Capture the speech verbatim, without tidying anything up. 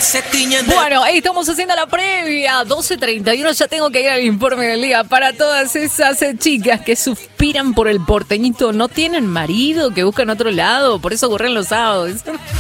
se tiñen de... Bueno, estamos haciendo la previa, doce treinta y uno, ya tengo que ir al informe del día. Para todas esas eh, chicas que suspiran por el porteñito, no tienen marido, que buscan otro lado, por eso ocurren los sábados.